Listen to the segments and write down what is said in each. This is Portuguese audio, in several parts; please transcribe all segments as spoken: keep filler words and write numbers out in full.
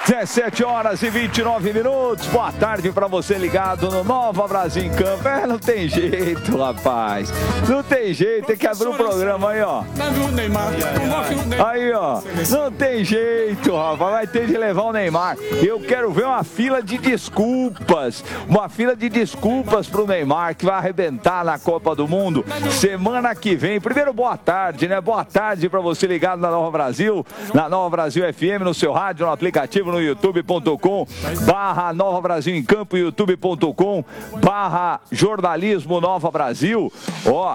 dezessete horas e vinte e nove minutos. Boa tarde pra você ligado no Nova Brasil em Campo. É, não tem jeito, rapaz. Não tem jeito, tem que abrir um programa aí, ó. Aí, ó. Não tem jeito, rapaz. Vai ter de levar o Neymar. Eu quero ver uma fila de desculpas. Uma fila de desculpas pro Neymar, que vai arrebentar na Copa do Mundo semana que vem. Primeiro, boa tarde, né? Boa tarde pra você ligado na Nova Brasil, na Nova Brasil F M, no seu rádio, no aplicativo, no youtube ponto com barra Nova Brasil em Campo, youtube ponto com barra jornalismo Nova Brasil. Ó,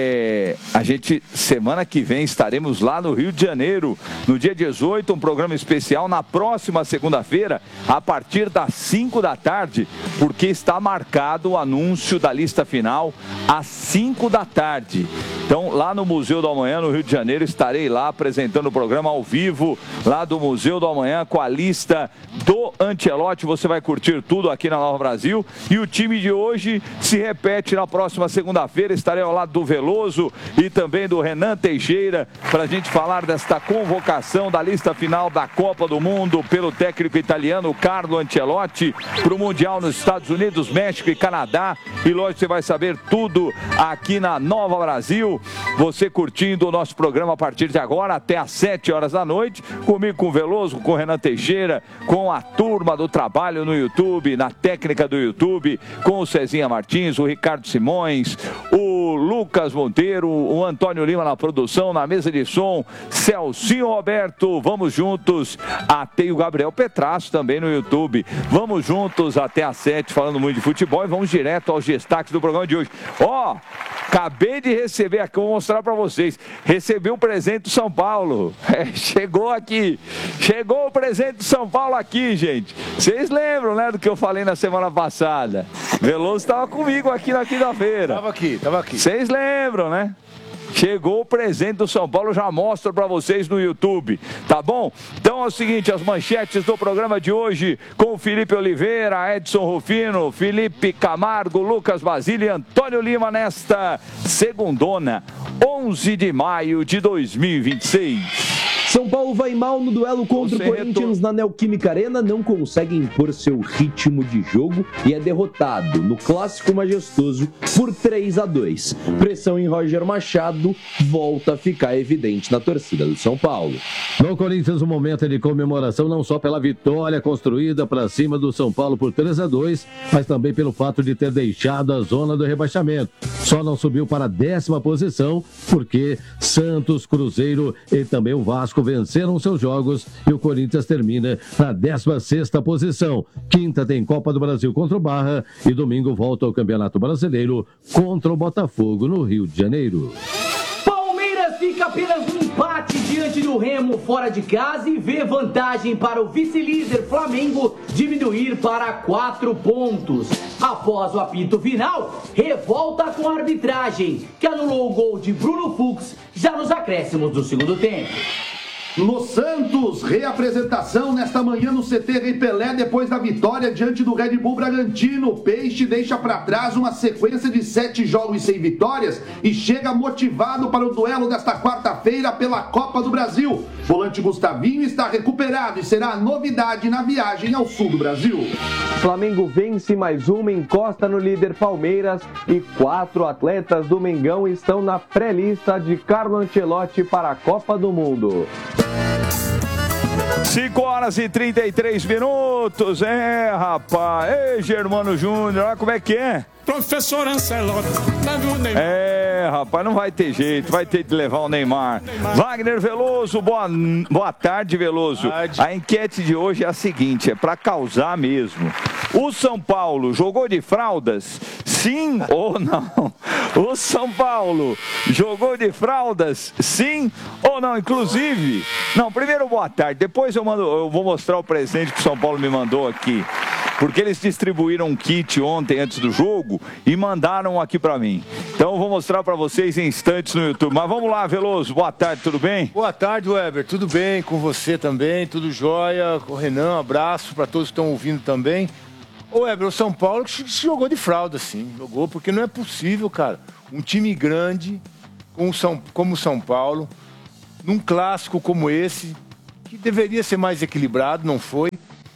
é, a gente, semana que vem, estaremos lá no Rio de Janeiro, no dia dezoito, um programa especial na próxima segunda-feira, a partir das cinco da tarde, porque está marcado o anúncio da lista final às cinco da tarde. Então, lá no Museu do Amanhã, no Rio de Janeiro, estarei lá apresentando o programa ao vivo, lá do Museu do Amanhã, com a lista do Ancelotti. Você vai curtir tudo aqui na Nova Brasil. E o time de hoje se repete na próxima segunda-feira. Estarei ao lado do Veloso e também do Renan Teixeira para a gente falar desta convocação da lista final da Copa do Mundo pelo técnico italiano Carlo Ancelotti para o Mundial nos Estados Unidos, México e Canadá. E lógico, você vai saber tudo aqui na Nova Brasil. Você curtindo o nosso programa a partir de agora até às sete horas da noite, comigo, com o Veloso, com o Renan Teixeira, com a turma do trabalho no YouTube, na técnica do YouTube, com o Cezinha Martins, o Ricardo Simões, o Lucas Monteiro, o Antônio Lima na produção, na mesa de som, Celcinho Roberto. Vamos juntos até o Gabriel Petrasso também no YouTube. Vamos juntos até às sete, falando muito de futebol, e vamos direto aos destaques do programa de hoje. Ó, acabei de receber aqui, vou mostrar pra vocês. Recebi o presente do São Paulo. É, chegou aqui. Chegou o presente do São Paulo aqui, gente. Vocês lembram, né, do que eu falei na semana passada? Veloso estava comigo aqui na quinta-feira. Tava aqui, tava aqui. Vocês lembram, né? Chegou o presente do São Paulo, já mostro para vocês no YouTube, tá bom? Então é o seguinte, as manchetes do programa de hoje, com o Felipe Oliveira, Edson Rufino, Felipe Camargo, Lucas Basílio e Antônio Lima nesta segundona, onze de maio de dois mil e vinte e seis. São Paulo vai mal no duelo contra o Corinthians na Neoquímica Arena, não consegue impor seu ritmo de jogo e é derrotado no Clássico Majestoso por três a dois. Pressão em Roger Machado volta a ficar evidente na torcida do São Paulo. No Corinthians, um momento de comemoração não só pela vitória construída para cima do São Paulo por três a dois, mas também pelo fato de ter deixado a zona do rebaixamento. Só não subiu para a décima posição porque Santos, Cruzeiro e também o Vasco venceram seus jogos e o Corinthians termina na décima sexta posição. Quinta tem Copa do Brasil contra o Barra e domingo volta ao Campeonato Brasileiro contra o Botafogo no Rio de Janeiro. Palmeiras fica apenas um empate diante do Remo fora de casa e vê vantagem para o vice-líder Flamengo diminuir para quatro pontos. Após o apito final, revolta com a arbitragem, que anulou o gol de Bruno Fux já nos acréscimos do segundo tempo. No Santos, reapresentação nesta manhã no C T Rei Pelé depois da vitória diante do Red Bull Bragantino. Peixe deixa para trás uma sequência de sete jogos sem vitórias e chega motivado para o duelo desta quarta-feira pela Copa do Brasil. Volante Gustavinho está recuperado e será a novidade na viagem ao sul do Brasil. Flamengo vence mais uma, encosta no líder Palmeiras e quatro atletas do Mengão estão na pré-lista de Carlo Ancelotti para a Copa do Mundo. cinco horas e trinta e três minutos, é, rapaz. Ei, Germano Júnior, olha como é que é. Professor Ancelotti. É, rapaz, não vai ter jeito, vai ter de levar o Neymar. Neymar. Wagner Veloso, boa, boa tarde, Veloso. Tarde. A enquete de hoje é a seguinte, é para causar mesmo. O São Paulo jogou de fraldas? Sim ou não? O São Paulo jogou de fraldas? Sim ou não? Inclusive, não, primeiro boa tarde, depois eu, mando, eu vou mostrar o presente que o São Paulo me mandou aqui. Porque eles distribuíram um kit ontem antes do jogo e mandaram aqui para mim. Então eu vou mostrar para vocês em instantes no YouTube. Mas vamos lá, Veloso, boa tarde, tudo bem? Boa tarde, Weber, tudo bem? Com você também, tudo jóia. Com o Renan, um abraço para todos que estão ouvindo também. Ô, Weber, o São Paulo jogou de fralda, sim. Jogou porque não é possível, cara. Um time grande, como São, como São Paulo, num clássico como esse, que deveria ser mais equilibrado, não foi.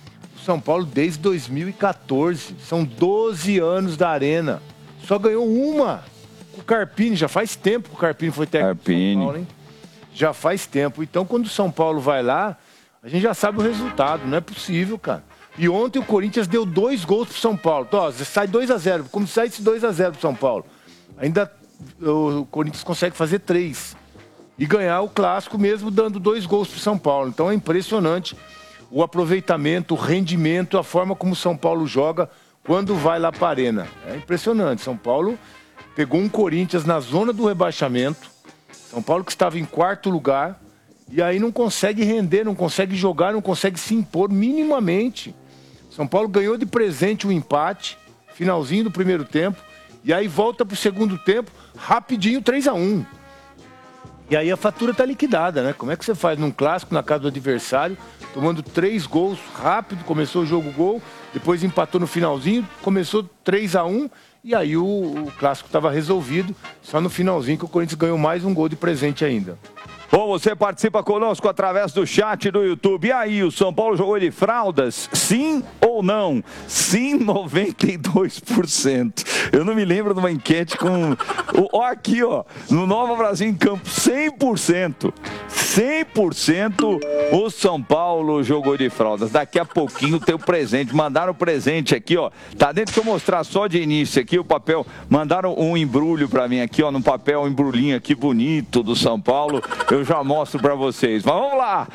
São Paulo desde dois mil e quatorze. São doze anos da Arena. Só ganhou uma. O Carpini, já faz tempo que o Carpini foi técnico Carpini. do São Paulo, hein? Já faz tempo. Então, quando o São Paulo vai lá, a gente já sabe o resultado. Não é possível, cara. E ontem o Corinthians deu dois gols pro São Paulo. Então, ó, sai dois a zero. Como sai esse dois a zero pro São Paulo? Ainda o Corinthians consegue fazer três. E ganhar o clássico mesmo dando dois gols pro São Paulo. Então é impressionante o aproveitamento, o rendimento, a forma como o São Paulo joga quando vai lá para a Arena. É impressionante. São Paulo pegou um Corinthians na zona do rebaixamento. São Paulo que estava em quarto lugar. E aí não consegue render, não consegue jogar, não consegue se impor minimamente. São Paulo ganhou de presente o empate, finalzinho do primeiro tempo. E aí volta para o segundo tempo, rapidinho, três a um. E aí a fatura está liquidada, né? Como é que você faz num clássico na casa do adversário, tomando três gols rápido, começou o jogo gol, depois empatou no finalzinho, começou três a um, e aí o, o clássico estava resolvido, só no finalzinho que o Corinthians ganhou mais um gol de presente ainda. Bom, você participa conosco através do chat do YouTube. E aí, o São Paulo jogou de fraldas? Sim ou não? Sim, noventa e dois por cento. Eu não me lembro de uma enquete com... Ó, aqui, ó, no Nova Brasil em Campo, cem por cento. cem por cento o São Paulo jogou de fraldas. Daqui a pouquinho tem o presente. Mandaram o presente aqui, ó. Tá dentro, deixa eu mostrar só de início aqui o papel. Mandaram um embrulho pra mim aqui, ó, no papel, um embrulhinho aqui bonito do São Paulo. Eu já mostro pra vocês. Mas vamos lá.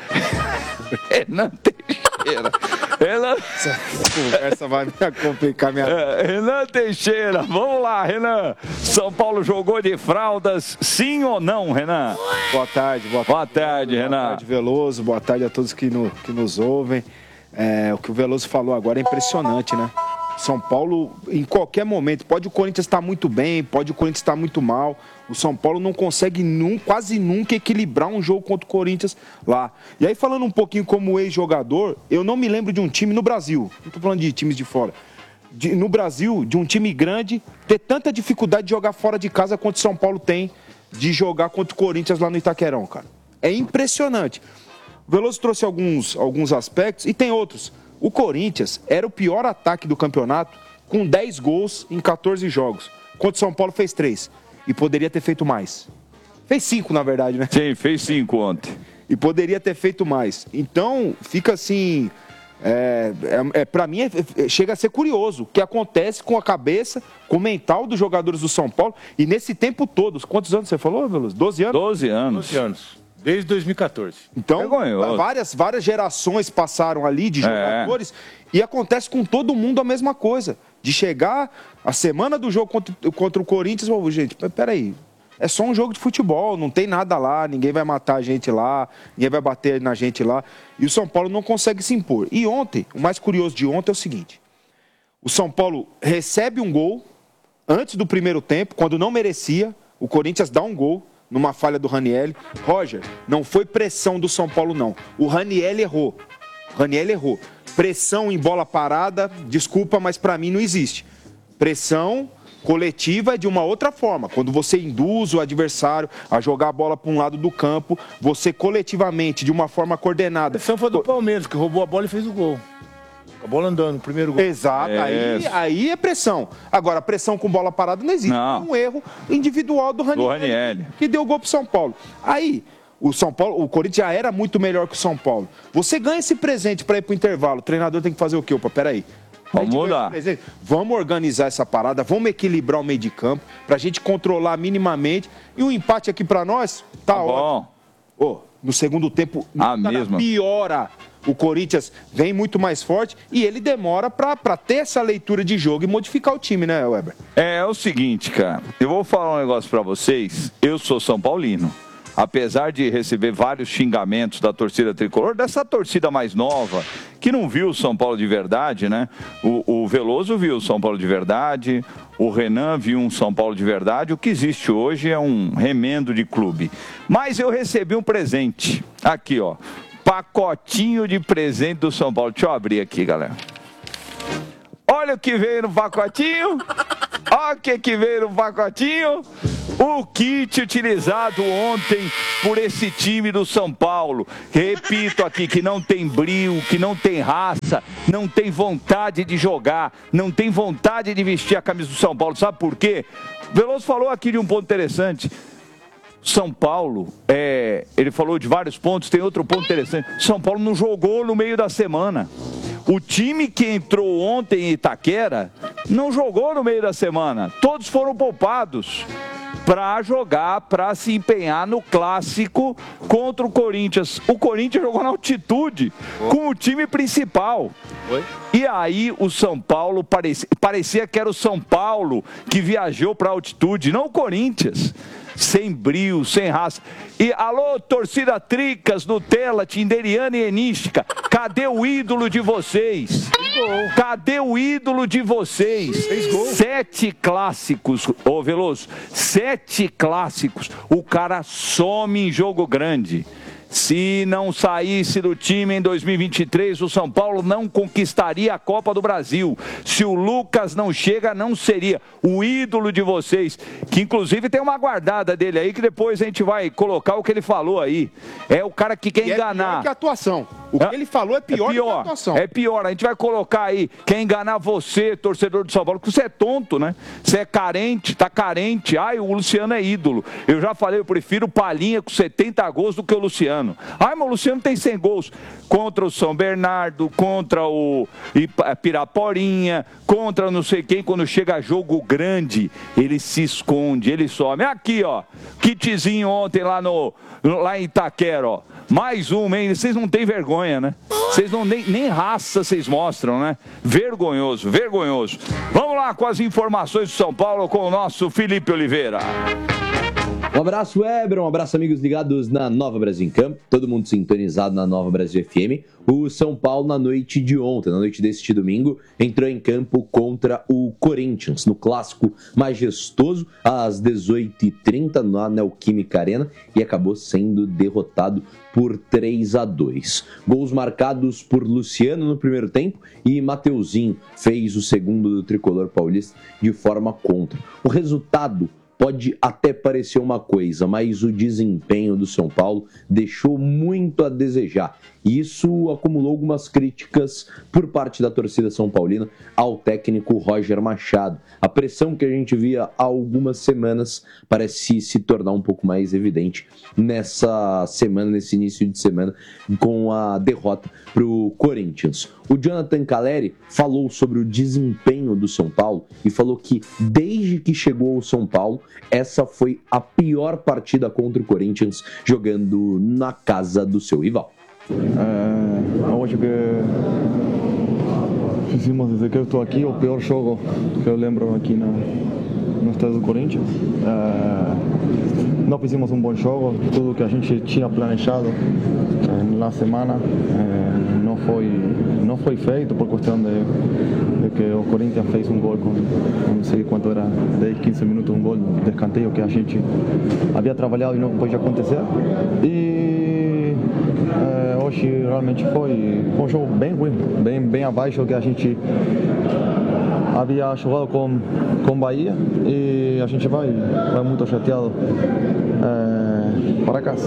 Renan Teixeira. Renan... Essa conversa vai me complicar minha... É, Renan Teixeira. Vamos lá, Renan. São Paulo jogou de fraldas, sim ou não, Renan? Boa tarde. Boa tarde, boa tarde Renan. Boa tarde, Veloso. Boa tarde a todos que, no, que nos ouvem. É, o que o Veloso falou agora é impressionante, né? São Paulo, em qualquer momento, pode o Corinthians estar muito bem, pode o Corinthians estar muito mal. O São Paulo não consegue num, quase nunca equilibrar um jogo contra o Corinthians lá. E aí, falando um pouquinho como ex-jogador, eu não me lembro de um time no Brasil, não estou falando de times de fora, de, no Brasil, de um time grande, ter tanta dificuldade de jogar fora de casa quanto o São Paulo tem de jogar contra o Corinthians lá no Itaquerão, cara. É impressionante. O Veloso trouxe alguns, alguns aspectos e tem outros. O Corinthians era o pior ataque do campeonato, com dez gols em quatorze jogos. Enquanto o São Paulo fez três. E poderia ter feito mais. Fez cinco, na verdade, né? Sim, fez cinco ontem. E poderia ter feito mais. Então, fica assim... É, é, é, para mim, é, é, chega a ser curioso o que acontece com a cabeça, com o mental dos jogadores do São Paulo. E nesse tempo todo, quantos anos você falou, Veloso? doze anos? doze anos. doze anos. Desde dois mil e quatorze. Então, várias, várias gerações passaram ali de jogadores é. E acontece com todo mundo a mesma coisa. De chegar a semana do jogo contra, contra o Corinthians, oh, gente, peraí, é só um jogo de futebol, não tem nada lá, ninguém vai matar a gente lá, ninguém vai bater na gente lá. E o São Paulo não consegue se impor. E ontem, o mais curioso de ontem é o seguinte, o São Paulo recebe um gol antes do primeiro tempo, quando não merecia, o Corinthians dá um gol, numa falha do Ranielli. Roger, não foi pressão do São Paulo, não. O Ranielli errou. O Ranielli errou. Pressão em bola parada, desculpa, mas para mim não existe. Pressão coletiva é de uma outra forma. Quando você induz o adversário a jogar a bola para um lado do campo, você coletivamente, de uma forma coordenada... A pressão foi do Palmeiras, que roubou a bola e fez o gol. A bola andando, o primeiro gol. Exato, é. Aí, aí é pressão. Agora, pressão com bola parada não existe. Não. Um erro individual do Ranielli, do Ranielli, que deu gol pro São Paulo. Aí, o São Paulo, o Corinthians já era muito melhor que o São Paulo. Você ganha esse presente para ir pro intervalo, o treinador tem que fazer o quê? Opa, peraí. Vamos mudar. Vamos organizar essa parada, vamos equilibrar o meio de campo, pra gente controlar minimamente. E o empate aqui pra nós, tá, tá ótimo. Oh, no segundo tempo, a mesma. piora. O Corinthians vem muito mais forte e ele demora pra, pra ter essa leitura de jogo e modificar o time, né, Weber? É, é o seguinte, cara. Eu vou falar um negócio pra vocês. Eu sou São Paulino. Apesar de receber vários xingamentos da torcida tricolor, dessa torcida mais nova, que não viu o São Paulo de verdade, né? O, o Veloso viu o São Paulo de verdade, o Renan viu um São Paulo de verdade. O que existe hoje é um remendo de clube. Mas eu recebi um presente. Aqui, ó. Pacotinho de presente do São Paulo. Deixa eu abrir aqui, galera. Olha o que veio no pacotinho. Olha o que, que veio no pacotinho. O kit utilizado ontem por esse time do São Paulo. Repito aqui que não tem brio, que não tem raça, não tem vontade de jogar, não tem vontade de vestir a camisa do São Paulo. Sabe por quê? Veloso falou aqui de um ponto interessante. São Paulo, é, ele falou de vários pontos, tem outro ponto interessante. São Paulo não jogou no meio da semana. O time que entrou ontem em Itaquera não jogou no meio da semana. Todos foram poupados para jogar, para se empenhar no clássico contra o Corinthians. O Corinthians jogou na altitude com o time principal. Oi? E aí o São Paulo parecia, parecia que era o São Paulo que viajou para a altitude, não o Corinthians. Sem brio, sem raça. E alô, torcida Tricas, Nutella, Tinderiana e Enística, cadê o ídolo de vocês? Cadê o ídolo de vocês? Sete clássicos, ô Veloso, sete clássicos. O cara some em jogo grande. Se não saísse do time em dois mil e vinte e três, o São Paulo não conquistaria a Copa do Brasil. Se o Lucas não chega, não seria o ídolo de vocês, que inclusive tem uma guardada dele aí, que depois a gente vai colocar o que ele falou aí. É o cara que quer e enganar. É pior que a atuação. O que ele falou é pior, é pior que a atuação. É pior. A gente vai colocar aí, quer enganar você, torcedor do São Paulo, porque você é tonto, né? Você é carente, tá carente. Ai, o Luciano é ídolo. Eu já falei, eu prefiro o Palhinha com setenta gols do que o Luciano. Ai, mas o Luciano tem cem gols contra o São Bernardo, contra o Piraporinha, contra não sei quem. Quando chega jogo grande, ele se esconde, ele some. Aqui, ó, kitzinho ontem lá, no, lá em Itaquera, ó. Mais uma, hein? Vocês não têm vergonha, né? Vocês não nem, nem raça vocês mostram, né? Vergonhoso, vergonhoso. Vamos lá com as informações do São Paulo com o nosso Felipe Oliveira. Um abraço, Weber, um abraço, amigos ligados na Nova Brasil em Campo, todo mundo sintonizado na Nova Brasil F M. O São Paulo, na noite de ontem, na noite deste domingo, entrou em campo contra o Corinthians, no clássico majestoso, às dezoito e trinta, na Neoquímica Arena, e acabou sendo derrotado por três a dois. Gols marcados por Luciano no primeiro tempo e Mateuzinho fez o segundo do tricolor paulista de forma contra. O resultado pode até parecer uma coisa, mas o desempenho do São Paulo deixou muito a desejar. E isso acumulou algumas críticas por parte da torcida são paulina ao técnico Roger Machado. A pressão que a gente via há algumas semanas parece se tornar um pouco mais evidente nessa semana, nesse início de semana, com a derrota para o Corinthians. O Jonathan Caleri falou sobre o desempenho do São Paulo e falou que desde que chegou ao São Paulo, essa foi a pior partida contra o Corinthians, jogando na casa do seu rival. É, eu acho que fizemos desde que eu estou aqui o pior jogo que eu lembro aqui no, no estado do Corinthians. É, não fizemos um bom jogo, tudo que a gente tinha planejado é, na semana é, não foi não foi feito por questão de, de que o Corinthians fez um gol com, não sei quanto era, dez, quinze minutos, um gol de escanteio que a gente havia trabalhado e não pôde acontecer. E é, hoje realmente foi um jogo bem ruim, bem, bem abaixo que a gente havia jogado com com Bahia, e a gente vai, vai muito chateado é, para casa.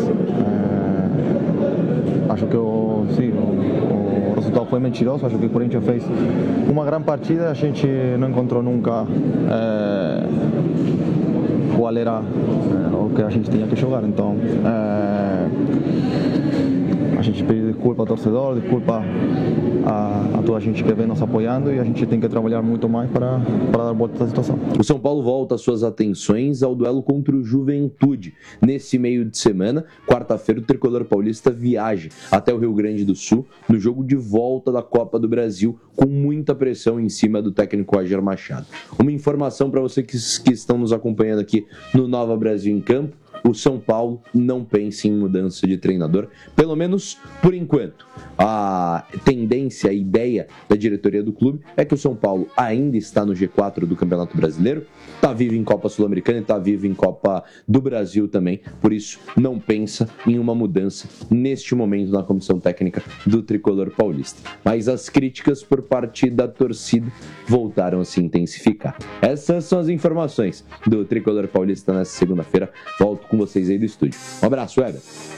É, acho que o, sim, o, o resultado foi mentiroso. Acho que o Corinthians fez uma grande partida, a gente não encontrou nunca é, qual era é, o que a gente tinha que jogar. Então é, a gente pede desculpa ao torcedor, desculpa a, a toda a gente que vem nos apoiando, e a gente tem que trabalhar muito mais para, para dar volta à situação. O São Paulo volta suas atenções ao duelo contra o Juventude. Nesse meio de semana, quarta-feira, o tricolor paulista viaja até o Rio Grande do Sul no jogo de volta da Copa do Brasil, com muita pressão em cima do técnico Roger Machado. Uma informação para vocês que, que estão nos acompanhando aqui no Nova Brasil em Campo: o São Paulo não pensa em mudança de treinador, pelo menos por enquanto. A tendência, a ideia da diretoria do clube é que o São Paulo ainda está no G quatro do Campeonato Brasileiro, está vivo em Copa Sul-Americana e está vivo em Copa do Brasil também, por isso não pensa em uma mudança neste momento na comissão técnica do Tricolor Paulista. Mas as críticas por parte da torcida voltaram a se intensificar. Essas são as informações do Tricolor Paulista nessa segunda-feira. Volto com vocês aí do estúdio. Um abraço, Weber.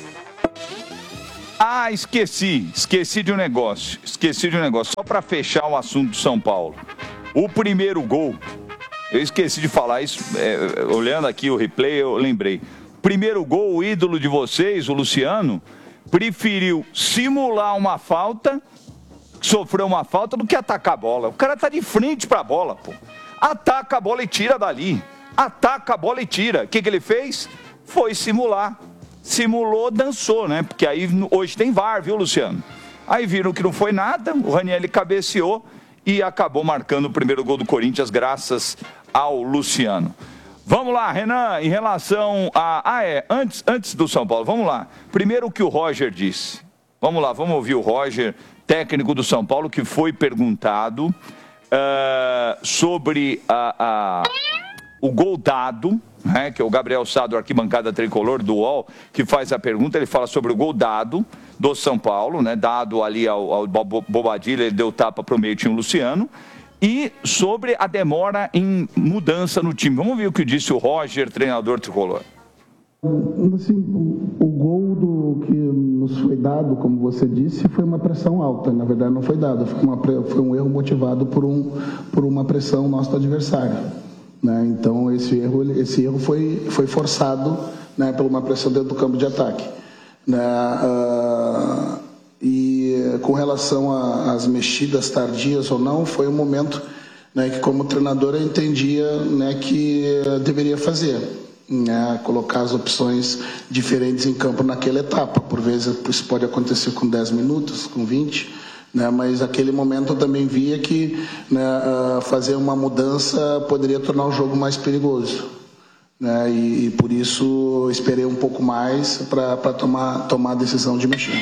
Ah, esqueci, esqueci de um negócio, esqueci de um negócio, só para fechar o assunto do São Paulo. O primeiro gol, eu esqueci de falar isso, é, olhando aqui o replay, eu lembrei. Primeiro gol, o ídolo de vocês, o Luciano, preferiu simular uma falta, sofreu uma falta, do que atacar a bola. O cara tá de frente pra bola, pô. Ataca a bola e tira dali. Ataca a bola e tira. O que que ele fez? Foi simular. Simulou, dançou, né? Porque aí hoje tem V A R, viu, Luciano? Aí viram que não foi nada, o Ranieri cabeceou e acabou marcando o primeiro gol do Corinthians graças ao Luciano. Vamos lá, Renan, em relação a... Ah, é, antes, antes do São Paulo, vamos lá. Primeiro o que o Roger disse. Vamos lá, vamos ouvir o Roger, técnico do São Paulo, que foi perguntado uh, sobre a, a, o gol dado, né, que é o Gabriel Sá, do Arquibancada Tricolor, do U O L, que faz a pergunta. Ele fala sobre o gol dado do São Paulo, né, dado ali ao, ao Bobadilha, ele deu tapa para o meio, tinha o Luciano, e sobre a demora em mudança no time. Vamos ver o que disse o Roger, treinador tricolor. Assim, o gol do que nos foi dado, como você disse, foi uma pressão alta. Na verdade, não foi dado, foi, uma, foi um erro motivado por, um, por uma pressão nossa do adversário. Né? Então, esse erro, esse erro foi, foi forçado, né, por uma pressão dentro do campo de ataque. Né? Uh, e com relação às mexidas tardias ou não, foi um momento, né, que, como treinador, eu entendia, né, que deveria fazer. Né, colocar as opções diferentes em campo naquela etapa. Por vezes isso pode acontecer com dez minutos, com vinte, né, mas naquele momento eu também via que, né, fazer uma mudança poderia tornar o jogo mais perigoso. Né, e, e por isso esperei um pouco mais para tomar, tomar a decisão de mexer.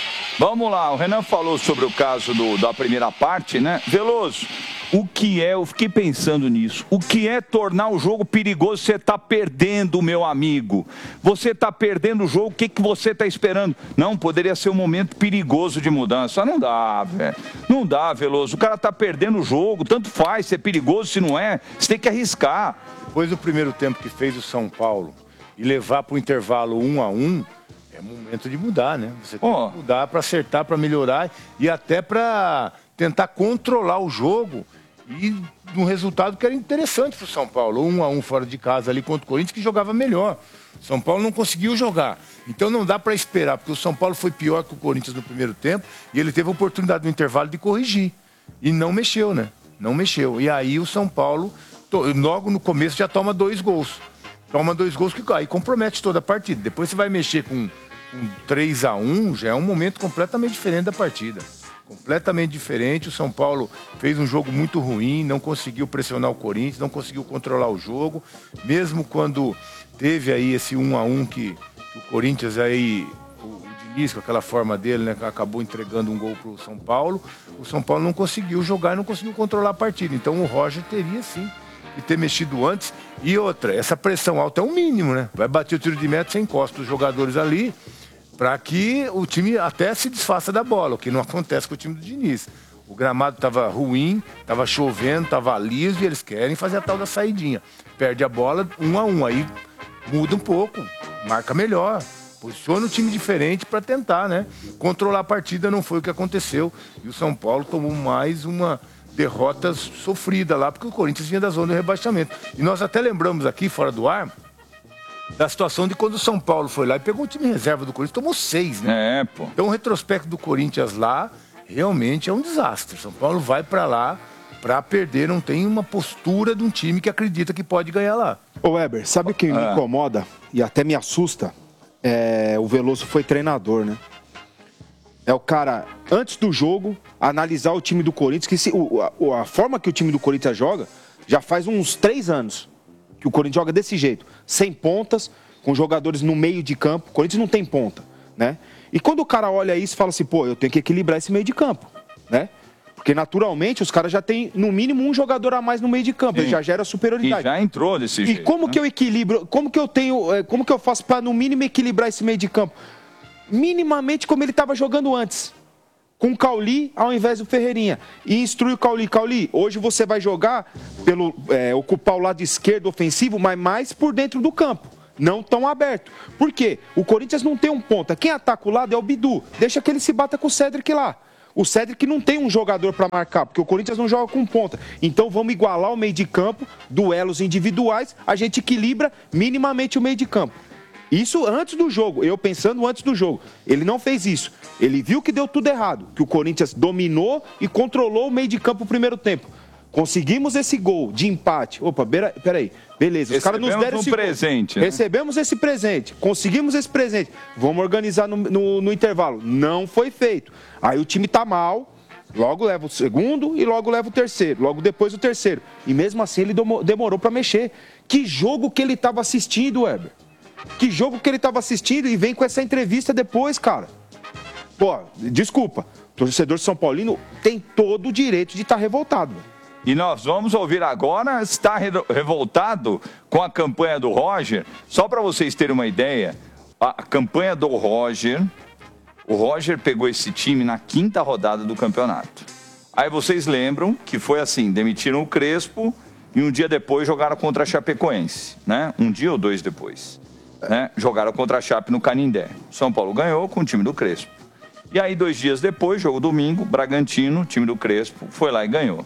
Vamos lá, o Renan falou sobre o caso do, da primeira parte, né? Veloso, o que é, eu fiquei pensando nisso, o que é tornar o jogo perigoso? Você está perdendo, meu amigo. Você está perdendo o jogo, o que, que você está esperando? Não, poderia ser um momento perigoso de mudança. Não dá, velho. Não dá, Veloso. O cara está perdendo o jogo, tanto faz, se é perigoso, se não é, você tem que arriscar. Depois do primeiro tempo que fez o São Paulo e levar para o intervalo um a um, é momento de mudar, né? Você tem oh. que mudar para acertar, para melhorar e até para tentar controlar o jogo e um resultado que era interessante para o São Paulo. Um a um fora de casa ali contra o Corinthians, que jogava melhor. São Paulo não conseguiu jogar. Então não dá para esperar, porque o São Paulo foi pior que o Corinthians no primeiro tempo e ele teve a oportunidade no intervalo de corrigir. E não mexeu, né? Não mexeu. E aí o São Paulo, logo no começo, já toma dois gols. Toma dois gols que aí compromete toda a partida. Depois você vai mexer com um três a um, já é um momento completamente diferente da partida. Completamente diferente. O São Paulo fez um jogo muito ruim, não conseguiu pressionar o Corinthians, não conseguiu controlar o jogo. Mesmo quando teve aí esse um a um que o Corinthians aí, o, o Diniz, com aquela forma dele, né, acabou entregando um gol para o São Paulo, o São Paulo não conseguiu jogar e não conseguiu controlar a partida. Então o Roger teria sim que ter mexido antes. E outra, essa pressão alta é o mínimo, né? Vai bater o tiro de meta, você encosta os jogadores ali, para que o time até se desfaça da bola, o que não acontece com o time do Diniz. O gramado estava ruim, estava chovendo, estava liso e eles querem fazer a tal da saidinha. Perde a bola, um a um, aí muda um pouco, marca melhor, posiciona o time diferente para tentar, né? Controlar a partida. Não foi o que aconteceu e o São Paulo tomou mais uma derrota sofrida lá, porque o Corinthians vinha da zona do rebaixamento. E nós até lembramos aqui, fora do ar, da situação de quando o São Paulo foi lá e pegou o time reserva do Corinthians, tomou seis, né? É, pô. Então o retrospecto do Corinthians lá realmente é um desastre. São Paulo vai pra lá pra perder, não tem uma postura de um time que acredita que pode ganhar lá. Ô Weber, sabe o que me Ah. incomoda e até me assusta? É, o Veloso foi treinador, né? É o cara, antes do jogo, analisar o time do Corinthians, que se, o, a, a forma que o time do Corinthians joga, já faz uns três anos que o Corinthians joga desse jeito, sem pontas, com jogadores no meio de campo. O Corinthians não tem ponta, né? E quando o cara olha isso, fala assim, pô, eu tenho que equilibrar esse meio de campo, né? Porque, naturalmente, os caras já têm, no mínimo, um jogador a mais no meio de campo. Sim. Ele já gera superioridade. E já entrou desse jeito. E como né? que eu equilibro, como que eu tenho, como que eu faço para, no mínimo, equilibrar esse meio de campo? Minimamente como ele estava jogando antes. Com o Cauli ao invés do Ferreirinha. E instrui o Cauli. Cauli, hoje você vai jogar, pelo é, ocupar o lado esquerdo ofensivo, mas mais por dentro do campo. Não tão aberto. Por quê? O Corinthians não tem um ponta. Quem ataca o lado é o Bidu. Deixa que ele se bata com o Cédric lá. O Cédric não tem um jogador para marcar, porque o Corinthians não joga com ponta. Então vamos igualar o meio de campo, duelos individuais, a gente equilibra minimamente o meio de campo. Isso antes do jogo, eu pensando antes do jogo. Ele não fez isso. Ele viu que deu tudo errado, que o Corinthians dominou e controlou o meio de campo no primeiro tempo. Conseguimos esse gol de empate. Opa, peraí. Beleza, os caras nos deram um esse presente. Né? Recebemos esse presente, conseguimos esse presente. Vamos organizar no, no, no intervalo. Não foi feito. Aí o time tá mal, logo leva o segundo e logo leva o terceiro. Logo depois o terceiro. E mesmo assim ele demorou para mexer. Que jogo que ele tava assistindo, Weber? Que jogo que ele tava assistindo e vem com essa entrevista depois, cara. Pô, desculpa. O torcedor São Paulino tem todo o direito de estar tá revoltado. E nós vamos ouvir agora, está revoltado com a campanha do Roger. Só para vocês terem uma ideia, a campanha do Roger, o Roger pegou esse time na quinta rodada do campeonato. Aí vocês lembram que foi assim, demitiram o Crespo e um dia depois jogaram contra a Chapecoense, né? Um dia ou dois depois. Né? Jogaram contra a Chape no Canindé. São Paulo ganhou com o time do Crespo. E aí, dois dias depois, jogo domingo, Bragantino, time do Crespo, foi lá e ganhou.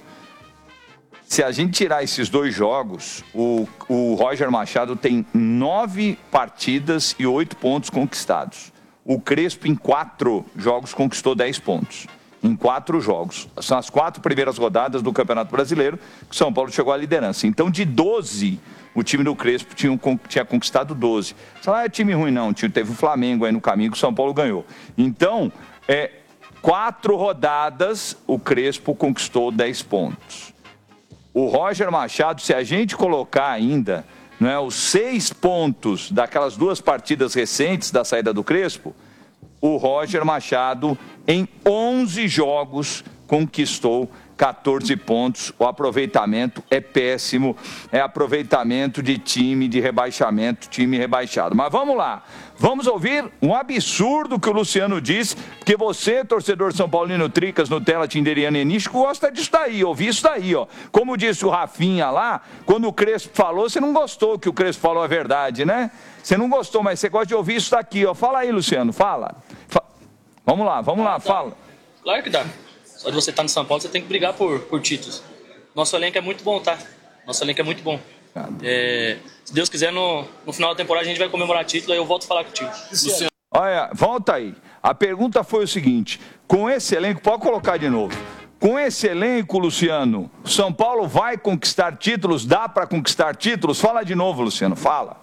Se a gente tirar esses dois jogos, o, o Roger Machado tem nove partidas e oito pontos conquistados. O Crespo, em quatro jogos, conquistou dez pontos. Em quatro jogos. São as quatro primeiras rodadas do Campeonato Brasileiro que o São Paulo chegou à liderança. Então, de doze, o time do Crespo tinha, tinha conquistado doze. Isso não é time ruim, não. Teve o Flamengo aí no caminho que o São Paulo ganhou. Então, é, quatro rodadas, o Crespo conquistou dez pontos. O Roger Machado, se a gente colocar ainda, não é, os seis pontos daquelas duas partidas recentes da saída do Crespo, o Roger Machado, em onze jogos, conquistou quatorze pontos. O aproveitamento é péssimo, é aproveitamento de time de rebaixamento, time rebaixado. Mas vamos lá, vamos ouvir um absurdo que o Luciano disse, porque você, torcedor São Paulino Tricas, Nutella, Tinderiano e Nístico, gosta disso daí, ouvir isso daí, ó. Como disse o Rafinha lá, quando o Crespo falou, você não gostou que o Crespo falou a verdade, né? Você não gostou, mas você gosta de ouvir isso daqui, ó. Fala aí, Luciano, fala. Fa... Vamos lá, vamos lá, fala. Claro que dá. Só de você estar no São Paulo, você tem que brigar por, por títulos. Nosso elenco é muito bom, tá? Nosso elenco é muito bom. É, se Deus quiser, no, no final da temporada a gente vai comemorar título, aí eu volto a falar contigo. Luciano. Olha, volta aí. A pergunta foi o seguinte, com esse elenco, pode colocar de novo. Com esse elenco, Luciano, São Paulo vai conquistar títulos? Dá para conquistar títulos? Fala de novo, Luciano, fala.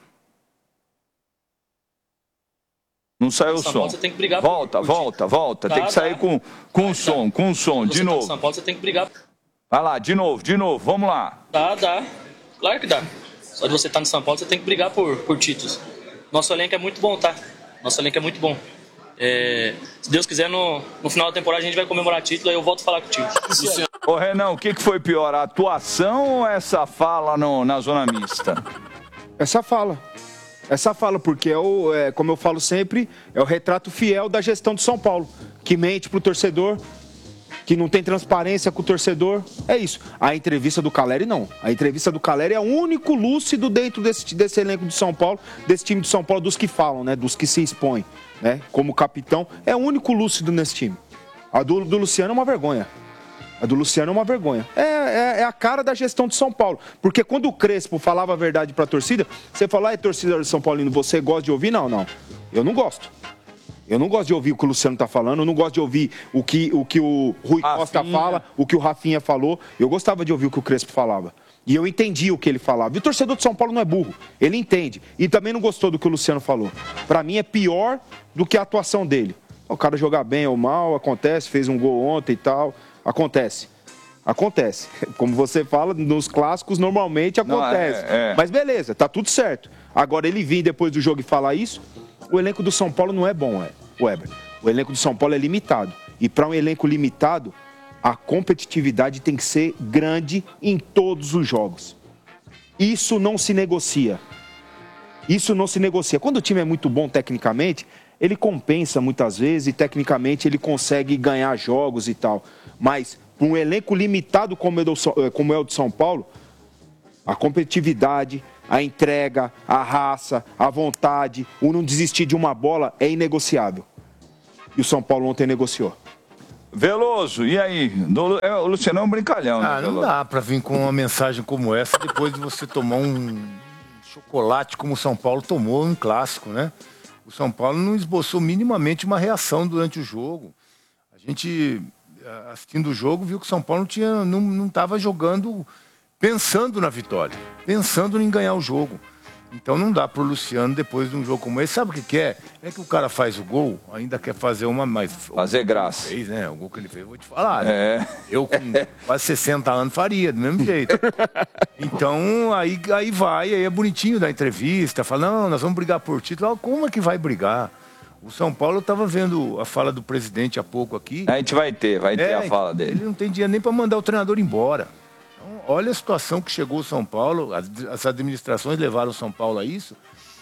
Não saiu o som. Paulo, você tem que brigar volta, por, por volta, volta. Tá, tem que sair tá. com, com o som, com o som, de novo. Tá São Paulo, você tem que brigar. Vai lá, de novo, de novo, vamos lá. Dá, dá. Claro que dá. Só de você estar no São Paulo, você tem que brigar por, por títulos. Nosso elenco é muito bom, tá? Nosso elenco é muito bom. É, se Deus quiser, no, no final da temporada a gente vai comemorar título, aí eu volto a falar contigo. Ô, Renan, o que, que foi pior, a atuação ou essa fala no, na zona mista? Essa fala. Essa fala, porque é, o, é, como eu falo sempre, é o retrato fiel da gestão de São Paulo, que mente pro torcedor, que não tem transparência com o torcedor. É isso. A entrevista do Caleri, não. A entrevista do Caleri é o único lúcido dentro desse, desse elenco de São Paulo, desse time de São Paulo, dos que falam, né? Dos que se expõem, né? Como capitão. É o único lúcido nesse time. A do, do Luciano é uma vergonha. A do Luciano é uma vergonha. É, é, é a cara da gestão de São Paulo. Porque quando o Crespo falava a verdade pra torcida, você fala, ah, é torcida de São Paulino, você gosta de ouvir? Não, não. Eu não gosto. Eu não gosto de ouvir o que o Luciano tá falando, eu não gosto de ouvir o que o, que o Rui Rafinha. Costa fala, o que o Rafinha falou. Eu gostava de ouvir o que o Crespo falava. E eu entendi o que ele falava. E o torcedor de São Paulo não é burro. Ele entende. E também não gostou do que o Luciano falou. Pra mim é pior do que a atuação dele. O cara jogar bem ou mal, acontece, fez um gol ontem e tal, acontece. Acontece. Como você fala, nos clássicos normalmente acontece. Não, é, é. Mas beleza, tá tudo certo. Agora ele vir depois do jogo e falar isso, o elenco do São Paulo não é bom, é, Weber. O elenco do São Paulo é limitado. E para um elenco limitado, a competitividade tem que ser grande em todos os jogos. Isso não se negocia. Isso não se negocia. Quando o time é muito bom tecnicamente, ele compensa muitas vezes e tecnicamente ele consegue ganhar jogos e tal. Mas para um elenco limitado como é, do, como é o de São Paulo, a competitividade, a entrega, a raça, a vontade, o não desistir de uma bola é inegociável. E o São Paulo ontem negociou. Veloso, e aí? O Luciano é um brincalhão, né? Ah, não dá pra vir com uma mensagem como essa depois de você tomar um chocolate como o São Paulo tomou um clássico, né? O São Paulo não esboçou minimamente uma reação durante o jogo. A gente, assistindo o jogo, viu que o São Paulo não tinha, não, não tava jogando pensando na vitória, pensando em ganhar o jogo. Então não dá pro Luciano, depois de um jogo como esse, sabe o que que é? É que o cara faz o gol, ainda quer fazer uma mais... Fazer graça. Fez, né? O gol que ele fez, eu vou te falar. Né? É. Eu com quase sessenta anos faria, do mesmo jeito. Então aí, aí vai, aí é bonitinho da entrevista, fala, não, nós vamos brigar por título. Como é que vai brigar? O São Paulo, eu estava vendo a fala do presidente há pouco aqui. A gente vai ter, vai ter é, a fala dele. Ele não tem dinheiro nem para mandar o treinador embora. Então, olha a situação que chegou o São Paulo, as, as administrações levaram o São Paulo a isso.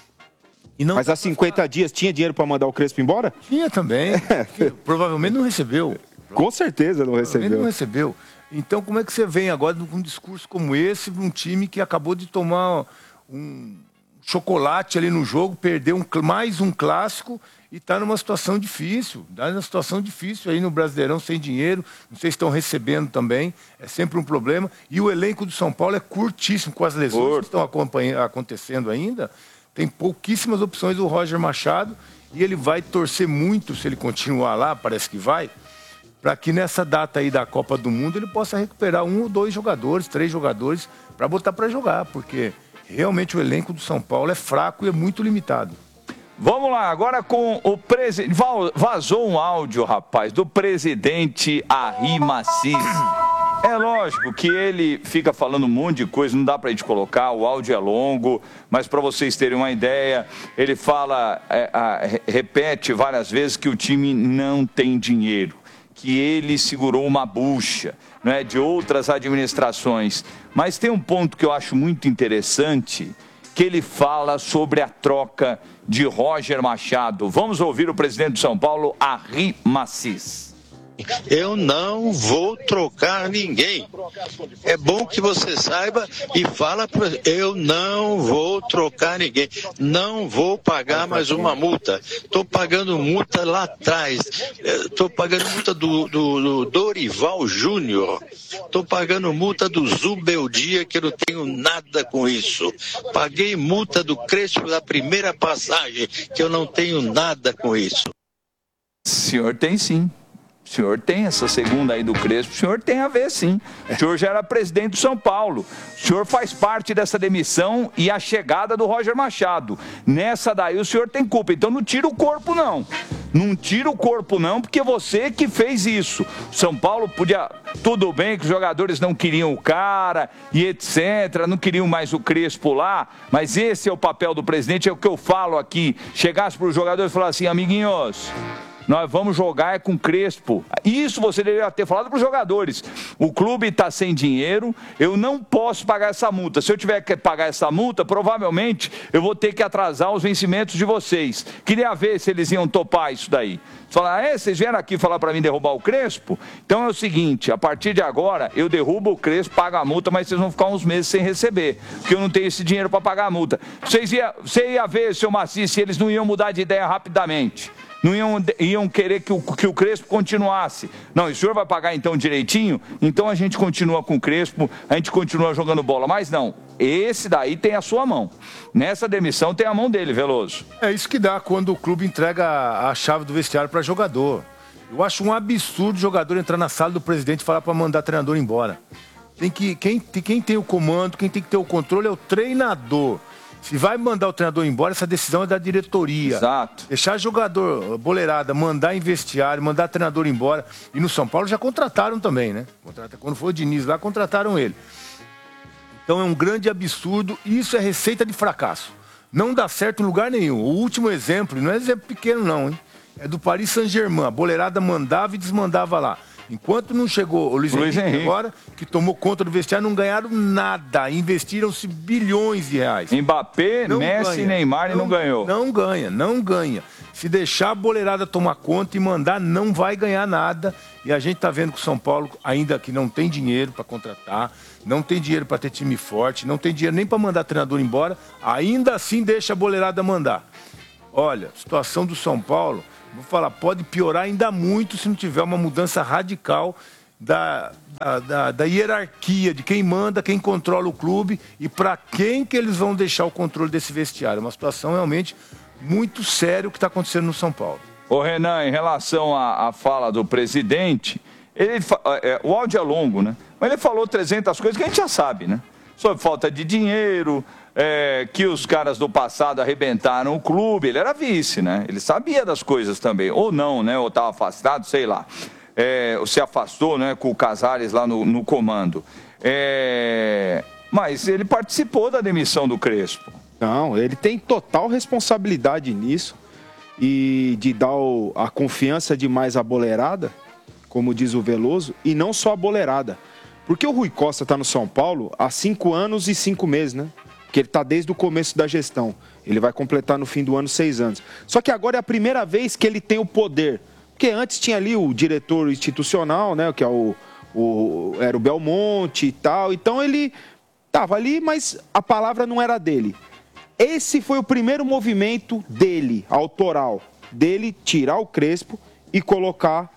E não... Mas há cinquenta dias tinha dinheiro para mandar o Crespo embora? Tinha também. Provavelmente não recebeu. Com certeza não recebeu. não recebeu. Então, como é que você vem agora com um discurso como esse, de um time que acabou de tomar um chocolate ali no jogo, perdeu um, mais um clássico e está numa situação difícil. Está numa situação difícil aí no Brasileirão, sem dinheiro. Não sei se estão recebendo também. É sempre um problema. E o elenco do São Paulo é curtíssimo, com as lesões Por... que estão acontecendo ainda. Tem pouquíssimas opções do Roger Machado e ele vai torcer muito, se ele continuar lá, parece que vai, para que nessa data aí da Copa do Mundo ele possa recuperar um ou dois jogadores, três jogadores, para botar para jogar, porque realmente o elenco do São Paulo é fraco e é muito limitado. Vamos lá, agora com o presidente. Vazou um áudio, rapaz, do presidente Arry Macis. É lógico que ele fica falando um monte de coisa, não dá pra gente colocar, o áudio é longo, mas para vocês terem uma ideia, ele fala, é, é, repete várias vezes que o time não tem dinheiro, que ele segurou uma bucha, né, de outras administrações. Mas tem um ponto que eu acho muito interessante, que ele fala sobre a troca de Roger Machado. Vamos ouvir o presidente de São Paulo, Arry Macis. Eu não vou trocar ninguém. É bom que você saiba e fala para eu não vou trocar ninguém. Não vou pagar mais uma multa. Estou pagando multa lá atrás. Estou pagando multa do, do, do Dorival Júnior. Estou pagando multa do Zubeldia, que eu não tenho nada com isso. Paguei multa do Crespo da primeira passagem, que eu não tenho nada com isso. O senhor tem sim. O senhor tem essa segunda aí do Crespo, o senhor tem a ver sim. O senhor já era presidente do São Paulo. O senhor faz parte dessa demissão e a chegada do Roger Machado. Nessa daí o senhor tem culpa. Então não tira o corpo não. Não tira o corpo não, porque você que fez isso. O São Paulo podia... Tudo bem que os jogadores não queriam o cara e etcétera. Não queriam mais o Crespo lá. Mas esse é o papel do presidente, é o que eu falo aqui. Chegasse para os jogadores e falar assim, amiguinhos... Nós vamos jogar é com Crespo. Isso você deveria ter falado para os jogadores. O clube está sem dinheiro, eu não posso pagar essa multa. Se eu tiver que pagar essa multa, provavelmente eu vou ter que atrasar os vencimentos de vocês. Queria ver se eles iam topar isso daí. Falar, é, vocês vieram aqui falar para mim derrubar o Crespo? Então é o seguinte, a partir de agora eu derrubo o Crespo, pago a multa, mas vocês vão ficar uns meses sem receber, porque eu não tenho esse dinheiro para pagar a multa. Vocês ia, você ia ver, seu Macis, se eles não iam mudar de ideia rapidamente. Não iam, iam querer que o, que o Crespo continuasse. Não, e o senhor vai pagar então direitinho? Então a gente continua com o Crespo, a gente continua jogando bola. Mas não, esse daí tem a sua mão. Nessa demissão tem a mão dele, Veloso. É isso que dá quando o clube entrega a chave do vestiário para jogador. Eu acho um absurdo o jogador entrar na sala do presidente e falar para mandar treinador embora. Tem que, quem, quem tem o comando, quem tem que ter o controle é o treinador. Se vai mandar o treinador embora, essa decisão é da diretoria. Exato. Deixar jogador, boleirada, mandar em vestiário, mandar treinador embora. E no São Paulo já contrataram também, né? Quando foi o Diniz lá, contrataram ele. Então é um grande absurdo. Isso é receita de fracasso. Não dá certo em lugar nenhum. O último exemplo, não é exemplo pequeno não, hein? É do Paris Saint-Germain. A boleirada mandava e desmandava lá. Enquanto não chegou o Luiz, Luiz Henrique, Henrique agora, que tomou conta do vestiário, não ganharam nada. Investiram-se bilhões de reais. Mbappé, não Messi, ganha. Neymar e não, não ganhou. Não ganha, não ganha. Se deixar a boleirada tomar conta e mandar, não vai ganhar nada. E a gente tá vendo que o São Paulo, ainda que não tem dinheiro para contratar, não tem dinheiro para ter time forte, não tem dinheiro nem para mandar treinador embora, ainda assim deixa a boleirada mandar. Olha, situação do São Paulo... Vou falar, pode piorar ainda muito se não tiver uma mudança radical da, da, da, da hierarquia, de quem manda, quem controla o clube e para quem que eles vão deixar o controle desse vestiário. É uma situação realmente muito séria o que está acontecendo no São Paulo. Ô Renan, em relação à, à fala do presidente, ele, é, o áudio é longo, né? Mas ele falou trezentas coisas que a gente já sabe, né? Sobre falta de dinheiro... É, que os caras do passado arrebentaram o clube, ele era vice, né? Ele sabia das coisas também, ou não, né? Ou estava afastado, sei lá. É, se afastou, né? Com o Casares lá no, no comando. É, mas ele participou da demissão do Crespo. Não, ele tem total responsabilidade nisso e de dar o, a confiança demais à boleirada, como diz o Veloso, e não só a boleirada. Porque o Rui Costa está no São Paulo há cinco anos e cinco meses, né? Que ele está desde o começo da gestão. Ele vai completar no fim do ano seis anos. Só que agora é a primeira vez que ele tem o poder. Porque antes tinha ali o diretor institucional, né? Que é o, o, era o Belmonte e tal. Então ele estava ali, mas a palavra não era dele. Esse foi o primeiro movimento dele, autoral. Dele tirar o Crespo e colocar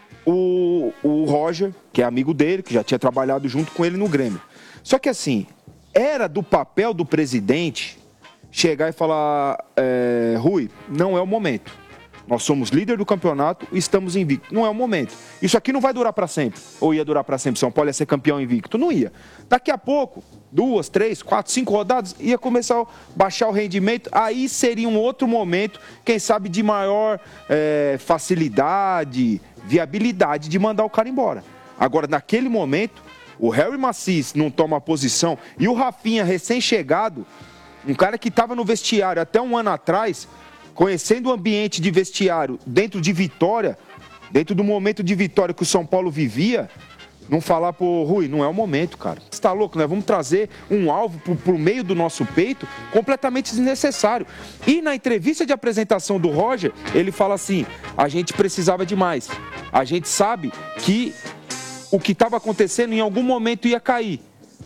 o, o Roger, que é amigo dele, que já tinha trabalhado junto com ele no Grêmio. Só que assim... Era do papel do presidente chegar e falar, é, Rui, não é o momento. Nós somos líder do campeonato e estamos invictos. Não é o momento. Isso aqui não vai durar para sempre. Ou ia durar para sempre. São Paulo ia ser campeão invicto. Não ia. Daqui a pouco, duas, três, quatro, cinco rodadas, ia começar a baixar o rendimento. Aí seria um outro momento, quem sabe de maior é, facilidade, viabilidade de mandar o cara embora. Agora, naquele momento... O Harry Macis não toma posição e o Rafinha, recém-chegado, um cara que estava no vestiário até um ano atrás, conhecendo o ambiente de vestiário dentro de Vitória, dentro do momento de vitória que o São Paulo vivia, não falar pro Rui, não é o momento, cara. Você tá louco, né? Vamos trazer um alvo pro, pro meio do nosso peito completamente desnecessário. E na entrevista de apresentação do Roger, ele fala assim, a gente precisava de mais. A gente sabe que o que estava acontecendo em algum momento ia cair.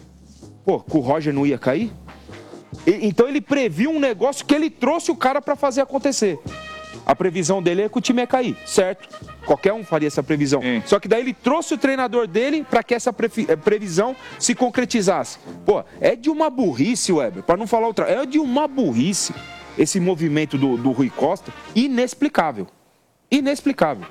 Pô, com o Roger não ia cair? E, então ele previu um negócio que ele trouxe o cara para fazer acontecer. A previsão dele é que o time ia cair, certo? Qualquer um faria essa previsão. Sim. Só que daí ele trouxe o treinador dele para que essa pre previsão se concretizasse. Pô, é de uma burrice, Weber, para não falar outra. É de uma burrice esse movimento do, do Rui Costa, inexplicável. Inexplicável.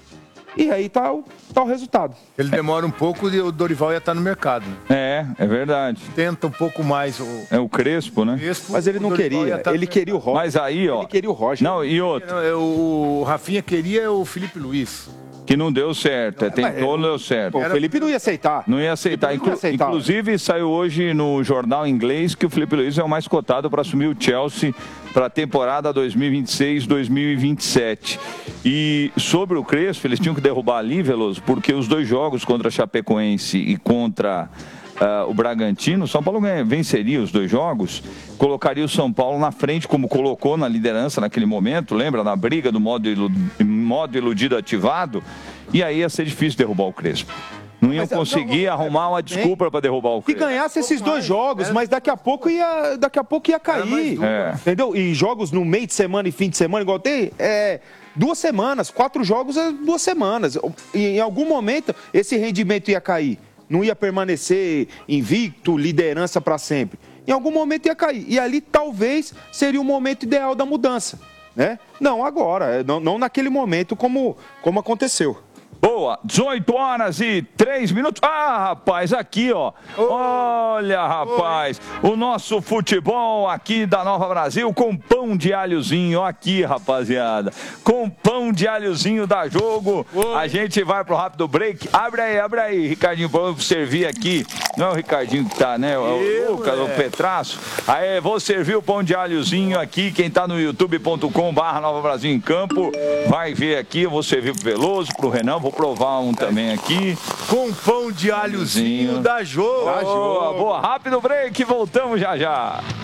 E aí tá o, tá o resultado. Ele demora um pouco e o Dorival ia estar no mercado. Né? É, é verdade. Tenta um pouco mais. O... É o Crespo, né? Crespo, mas ele não queria. Ele queria o Roger. Mas aí, ó. Ele queria o Roger. Não, e outro. O Rafinha queria o Felipe Luiz. Que não deu certo. É, tentou, não deu certo. Pô, o Felipe não ia aceitar. Não ia aceitar. Inclu... Não ia aceitar. Inclusive, saiu hoje no jornal inglês que o Felipe Luiz é o mais cotado para assumir o Chelsea para a temporada dois mil e vinte e seis, dois mil e vinte e sete. E sobre o Crespo, eles tinham que derrubar ali, Veloso, porque os dois jogos contra a Chapecoense e contra uh, o Bragantino, o São Paulo venceria os dois jogos, colocaria o São Paulo na frente, como colocou na liderança naquele momento, lembra? Na briga do modo, ilu... modo iludido ativado, e aí ia ser difícil derrubar o Crespo. Não iam mas, conseguir não, não, arrumar uma desculpa para derrubar o Crespo. Que ganhasse esses dois jogos, mas daqui a pouco ia, daqui a pouco ia cair. É. Entendeu? E jogos no meio de semana e fim de semana, igual tem, é duas semanas, quatro jogos é duas semanas. E em algum momento esse rendimento ia cair. Não ia permanecer invicto, liderança para sempre. Em algum momento ia cair. E ali talvez seria o momento ideal da mudança. Né? Não agora, não, não naquele momento como, como aconteceu. Boa, dezoito horas e três minutos. Ah, rapaz, aqui, ó. Olha, rapaz, o nosso futebol aqui da Nova Brasil com pão de alhozinho. Aqui, rapaziada. Com pão de alhozinho da Jogo. A gente vai pro rápido break. Abre aí, abre aí, Ricardinho, pra eu servir aqui. Não é o Ricardinho que tá, né? O Lucas, o Petraço. Aí, vou servir o pão de alhozinho aqui. Quem tá no youtube ponto com barra Nova Brasil em Campo, vai ver aqui. Eu vou servir pro Veloso, pro Renan, vou provar um também aqui. Com pão de alhozinho da Jogo. Boa, boa. Rápido break, voltamos já já.